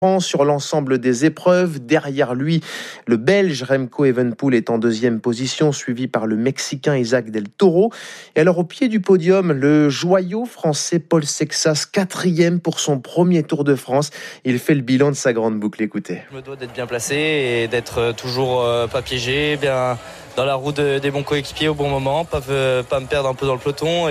sur l'ensemble des épreuves. Derrière lui, le Belge Remco Evenepoel est en deuxième position, suivi par le Mexicain Isaac Del Toro. Et alors au pied du podium, le joyau français Paul Sexas, 4e pour son premier Tour de France. Il fait le bilan de sa grande boucle, écoutez. Je me dois d'être bien placé et d'être toujours pas piégé, bien dans la roue des bons coéquipiers au bon moment, pas me perdre un peu dans le peloton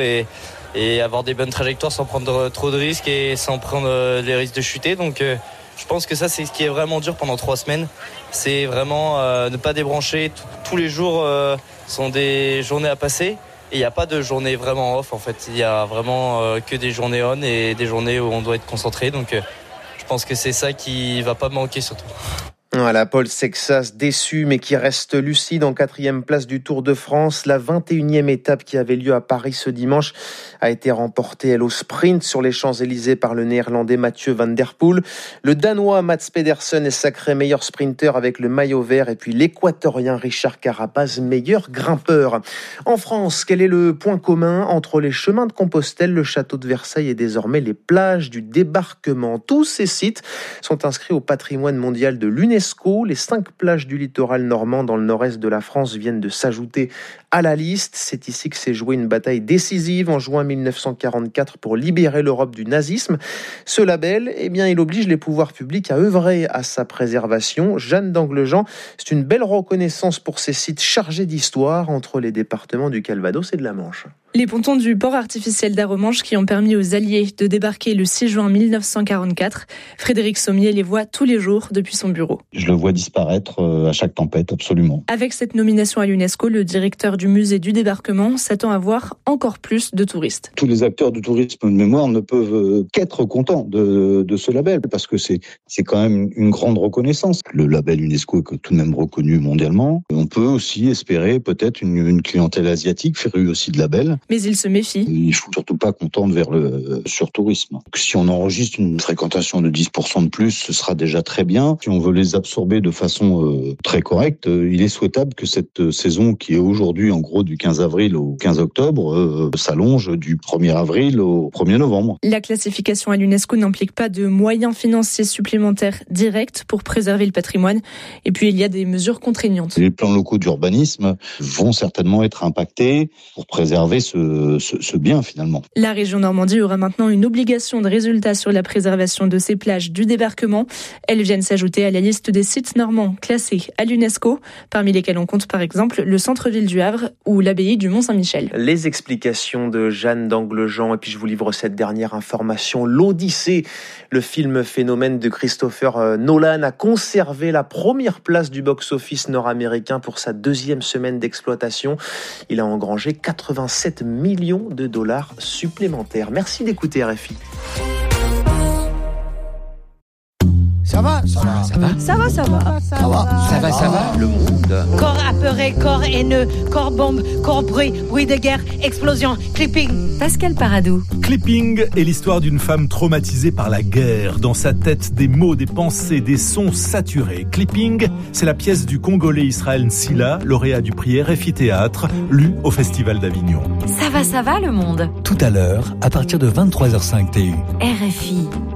et avoir des bonnes trajectoires sans prendre trop de risques et sans prendre les risques de chuter. Donc je pense que ça, c'est ce qui est vraiment dur pendant 3 semaines. C'est vraiment ne pas débrancher. Tous les jours sont des journées à passer. Et il n'y a pas de journée vraiment off, en fait. Il y a vraiment que des journées on et des journées où on doit être concentré. Donc je pense que c'est ça qui va pas manquer surtout. Voilà, Paul Sexas déçu mais qui reste lucide en 4e place du Tour de France. La 21e étape qui avait lieu à Paris ce dimanche a été remportée elle au sprint sur les Champs-Élysées par le néerlandais Mathieu van der Poel. Le danois Mats Pedersen est sacré meilleur sprinter avec le maillot vert et puis l'équatorien Richard Carapaz meilleur grimpeur. En France, quel est le point commun entre les chemins de Compostelle, le château de Versailles et désormais les plages du débarquement? Tous ces sites sont inscrits au patrimoine mondial de l'UNESCO. Les 5 plages du littoral normand dans le nord-est de la France viennent de s'ajouter à la liste. C'est ici que s'est jouée une bataille décisive en juin 1944 pour libérer l'Europe du nazisme. Ce label, il oblige les pouvoirs publics à œuvrer à sa préservation. Jeanne d'Anglejean, c'est une belle reconnaissance pour ces sites chargés d'histoire entre les départements du Calvados et de la Manche. Les pontons du port artificiel d'Arromanches qui ont permis aux Alliés de débarquer le 6 juin 1944. Frédéric Sommier les voit tous les jours depuis son bureau. Je le vois disparaître à chaque tempête, absolument. Avec cette nomination à l'UNESCO, le directeur du musée du débarquement s'attend à voir encore plus de touristes. Tous les acteurs du tourisme de mémoire ne peuvent qu'être contents de ce label, parce que c'est quand même une grande reconnaissance. Le label UNESCO est tout de même reconnu mondialement. On peut aussi espérer peut-être une clientèle asiatique, férue aussi de labels. Mais il se méfie. Il ne faut surtout pas qu'on tende vers le surtourisme. Si on enregistre une fréquentation de 10% de plus, ce sera déjà très bien. Si on veut les absorber de façon très correcte, il est souhaitable que cette saison qui est aujourd'hui en gros du 15 avril au 15 octobre s'allonge du 1er avril au 1er novembre. La classification à l'UNESCO n'implique pas de moyens financiers supplémentaires directs pour préserver le patrimoine. Et puis il y a des mesures contraignantes. Les plans locaux d'urbanisme vont certainement être impactés pour préserver ce bien finalement. La région Normandie aura maintenant une obligation de résultat sur la préservation de ces plages du débarquement. Elles viennent s'ajouter à la liste des sites normands classés à l'UNESCO, parmi lesquels on compte par exemple le centre-ville du Havre ou l'abbaye du Mont-Saint-Michel. Les explications de Jeanne d'Anglejean, et puis je vous livre cette dernière information. L'Odyssée, le film phénomène de Christopher Nolan, a conservé la première place du box-office nord-américain pour sa 2e semaine d'exploitation. Il a engrangé 87 millions de dollars supplémentaires. Merci d'écouter RFI. Ça va. Le monde. Corps apeuré, corps haineux, corps bombe, corps bruit de guerre, explosion, clipping. Pascal Paradou. Clipping est l'histoire d'une femme traumatisée par la guerre. Dans sa tête, des mots, des pensées, des sons saturés. Clipping, c'est la pièce du Congolais Israël Nsila, lauréat du prix RFI Théâtre, lu au Festival d'Avignon. Ça va le monde. Tout à l'heure, à partir de 23h05 TU. RFI.